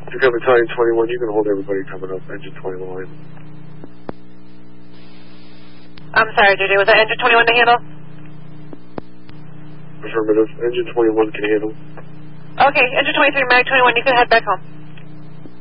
Pick up Battalion 21, you can hold everybody coming up, engine 21. I'm sorry, JJ, was that engine 21 to handle? Affirmative, engine 21 can handle. Okay, engine 23, Mag 21, you can head back home.